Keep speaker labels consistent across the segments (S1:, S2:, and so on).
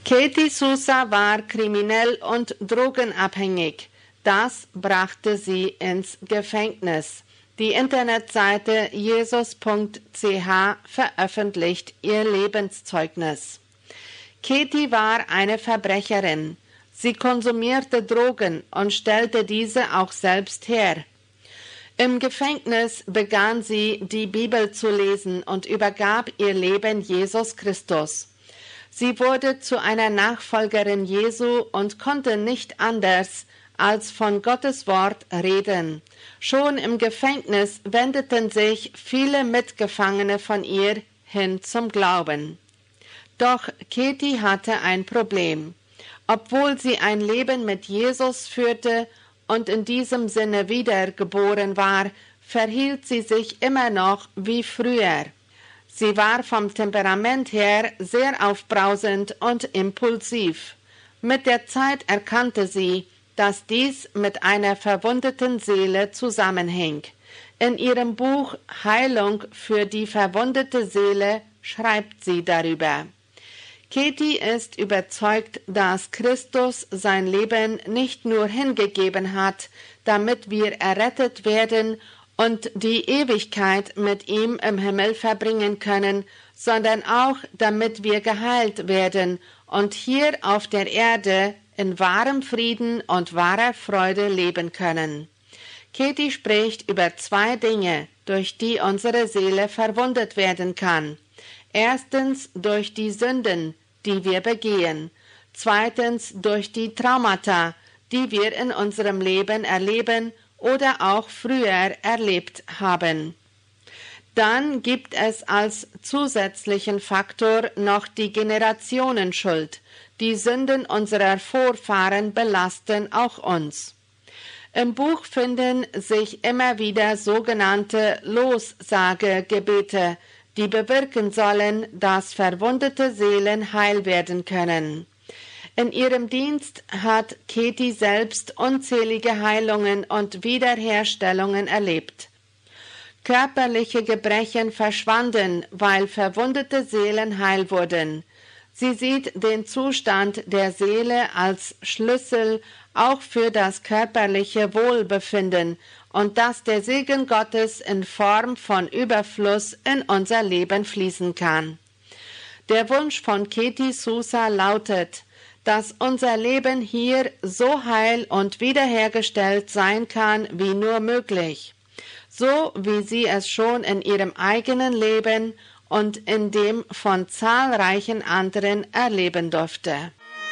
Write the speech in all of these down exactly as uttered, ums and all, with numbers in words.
S1: Katie Souza war kriminell und drogenabhängig. Das brachte sie ins Gefängnis. Die Internetseite jesus punkt c h veröffentlicht ihr Lebenszeugnis. Katie war eine Verbrecherin. Sie konsumierte Drogen und stellte diese auch selbst her. Im Gefängnis begann sie, die Bibel zu lesen und übergab ihr Leben Jesus Christus. Sie wurde zu einer Nachfolgerin Jesu und konnte nicht anders als von Gottes Wort reden. Schon im Gefängnis wendeten sich viele Mitgefangene von ihr hin zum Glauben. Doch Katie hatte ein Problem. Obwohl sie ein Leben mit Jesus führte und in diesem Sinne wiedergeboren war, verhielt sie sich immer noch wie früher. Sie war vom Temperament her sehr aufbrausend und impulsiv. Mit der Zeit erkannte sie, dass dies mit einer verwundeten Seele zusammenhing. In ihrem Buch Heilung für die verwundete Seele schreibt sie darüber. Katie ist überzeugt, dass Christus sein Leben nicht nur hingegeben hat, damit wir errettet werden und die Ewigkeit mit ihm im Himmel verbringen können, sondern auch, damit wir geheilt werden und hier auf der Erde in wahrem Frieden und wahrer Freude leben können. Katie spricht über zwei Dinge, durch die unsere Seele verwundet werden kann. Erstens durch die Sünden, die wir begehen. Zweitens durch die Traumata, die wir in unserem Leben erleben oder auch früher erlebt haben. Dann gibt es als zusätzlichen Faktor noch die Generationenschuld. Die Sünden unserer Vorfahren belasten auch uns. Im Buch finden sich immer wieder sogenannte Lossagegebete, die bewirken sollen, dass verwundete Seelen heil werden können. In ihrem Dienst hat Katie selbst unzählige Heilungen und Wiederherstellungen erlebt. Körperliche Gebrechen verschwanden, weil verwundete Seelen heil wurden. Sie sieht den Zustand der Seele als Schlüssel auch für das körperliche Wohlbefinden und dass der Segen Gottes in Form von Überfluss in unser Leben fließen kann. Der Wunsch von Katie Souza lautet, dass unser Leben hier so heil und wiederhergestellt sein kann wie nur möglich, so wie sie es schon in ihrem eigenen Leben und in dem von zahlreichen anderen erleben durfte.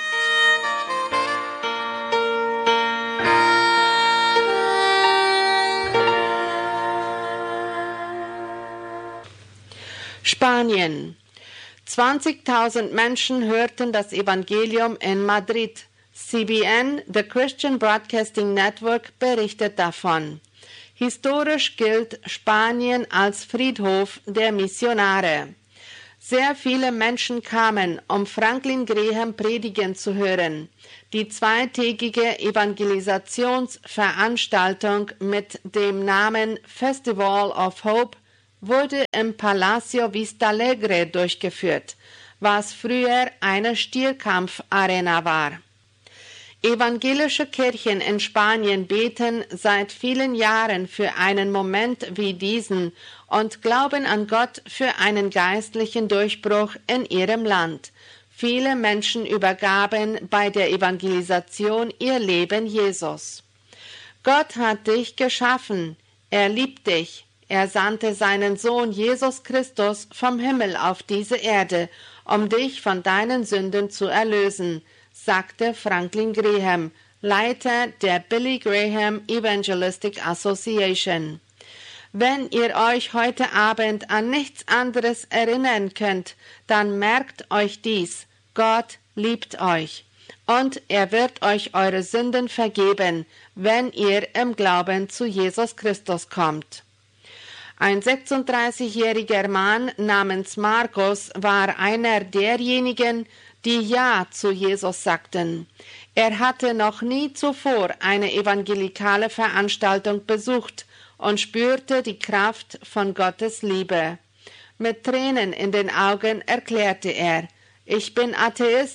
S1: Spanien. zwanzigtausend Menschen hörten das Evangelium in Madrid. C B N, The Christian Broadcasting Network, berichtet davon. Historisch gilt Spanien als Friedhof der Missionare. Sehr viele Menschen kamen, um Franklin Graham predigen zu hören. Die zweitägige Evangelisationsveranstaltung mit dem Namen Festival of Hope wurde im Palacio Vistalegre durchgeführt, was früher eine Stierkampfarena war. Evangelische Kirchen in Spanien beten seit vielen Jahren für einen Moment wie diesen und glauben an Gott für einen geistlichen Durchbruch in ihrem Land. Viele Menschen übergaben bei der Evangelisation ihr Leben Jesus. Gott hat dich geschaffen, er liebt dich. Er sandte seinen Sohn Jesus Christus vom Himmel auf diese Erde, um dich von deinen Sünden zu erlösen, sagte Franklin Graham, Leiter der Billy Graham Evangelistic Association. Wenn ihr euch heute Abend an nichts anderes erinnern könnt, dann merkt euch dies: Gott liebt euch und er wird euch eure Sünden vergeben, wenn ihr im Glauben zu Jesus Christus kommt. Ein sechsunddreißigjähriger Mann namens Markus war einer derjenigen, die Ja zu Jesus sagten. Er hatte noch nie zuvor eine evangelikale Veranstaltung besucht und spürte die Kraft von Gottes Liebe. Mit Tränen in den Augen erklärte er: Ich bin Atheist,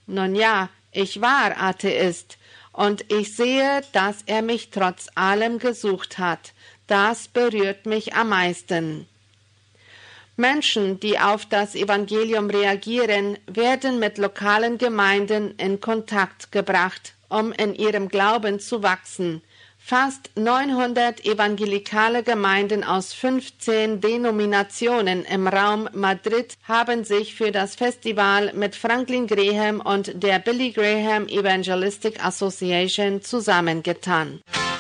S1: Nun ja, ich war Atheist und ich sehe, dass er mich trotz allem gesucht hat. Das berührt mich am meisten. Menschen, die auf das Evangelium reagieren, werden mit lokalen Gemeinden in Kontakt gebracht, um in ihrem Glauben zu wachsen. Fast neunhundert evangelikale Gemeinden aus fünfzehn Denominationen im Raum Madrid haben sich für das Festival mit Franklin Graham und der Billy Graham Evangelistic Association zusammengetan.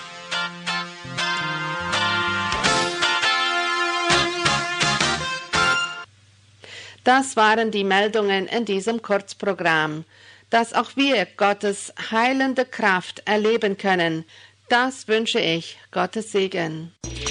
S1: Das waren die Meldungen in diesem Kurzprogramm. Dass auch wir Gottes heilende Kraft erleben können, das wünsche ich. Gottes Segen.